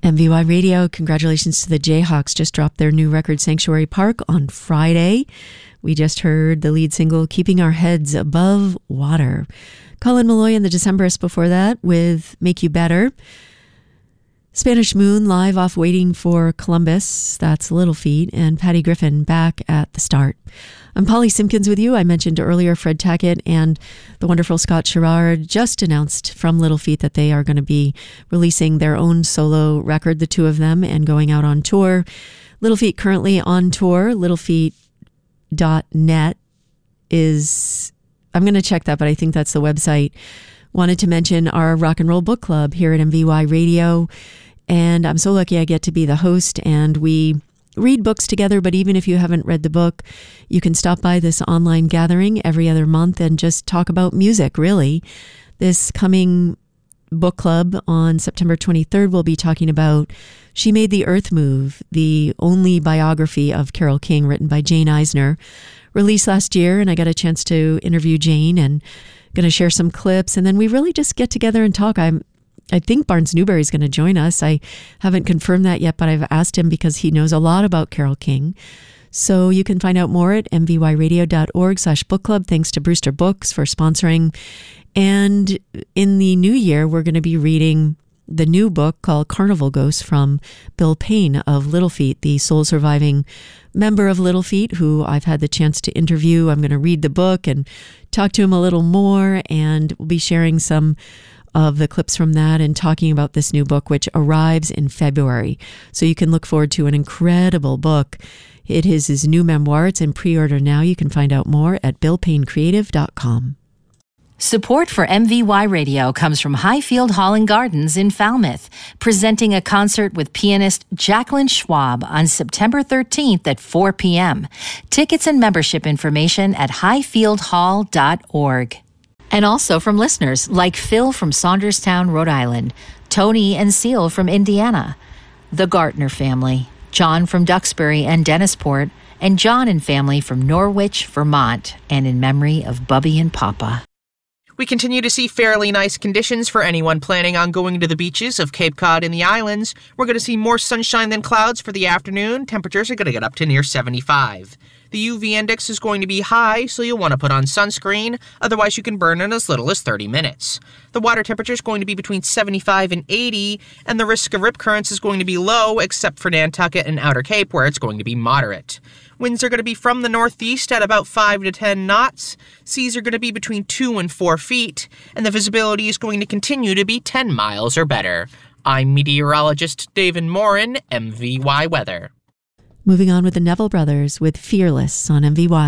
MVY Radio, congratulations to the Jayhawks. Just dropped their new record, Sanctuary Park, on Friday. We just heard the lead single, Keeping Our Heads Above Water. Colin Meloy and the Decemberists before that with Make You Better. Spanish Moon live off Waiting for Columbus, that's Little Feat, and Patty Griffin back at the start. I'm Polly Simpkins with you. I mentioned earlier Fred Tackett and the wonderful Scott Sherrard just announced from Little Feat that they are going to be releasing their own solo record, the two of them, and going out on tour. Little Feat currently on tour. littlefeat.net is, I'm going to check that, but I think that's the website. Wanted to mention our rock and roll book club here at MVY Radio. And I'm so lucky I get to be the host, and we read books together. But even if you haven't read the book, you can stop by this online gathering every other month and just talk about music, really. This coming book club on September 23rd, we'll be talking about She Made the Earth Move, the only biography of Carole King written by Jane Eisner, released last year. And I got a chance to interview Jane and going to share some clips. And then we really just get together and talk. I think Barnes Newberry is going to join us. I haven't confirmed that yet, but I've asked him because he knows a lot about Carole King. So you can find out more at mvyradio.org/book club. Thanks to Brewster Books for sponsoring. And in the new year, we're going to be reading the new book called Carnival Ghosts from Bill Payne of Little Feat, the sole surviving member of Little Feat, who I've had the chance to interview. I'm going to read the book and talk to him a little more, and we'll be sharing some of the clips from that and talking about this new book, which arrives in February. So you can look forward to an incredible book. It is his new memoir. It's in pre-order now. You can find out more at billpaynecreative.com. Support for MVY Radio comes from Highfield Hall and Gardens in Falmouth, presenting a concert with pianist Jacqueline Schwab on September 13th at 4 p.m. Tickets and membership information at highfieldhall.org. And also from listeners like Phil from Saunderstown, Rhode Island, Tony and Seal from Indiana, the Gartner family, John from Duxbury and Dennisport, and John and family from Norwich, Vermont, and in memory of Bubby and Papa. We continue to see fairly nice conditions for anyone planning on going to the beaches of Cape Cod and the islands. We're going to see more sunshine than clouds for the afternoon. Temperatures are going to get up to near 75. The UV index is going to be high, so you'll want to put on sunscreen. Otherwise, you can burn in as little as 30 minutes. The water temperature is going to be between 75 and 80, and the risk of rip currents is going to be low, except for Nantucket and Outer Cape, where it's going to be moderate. Winds are going to be from the northeast at about 5 to 10 knots. Seas are going to be between 2 and 4 feet, and the visibility is going to continue to be 10 miles or better. I'm meteorologist David Morin, MVY Weather. Moving on with the Neville Brothers with Fearless on MVY.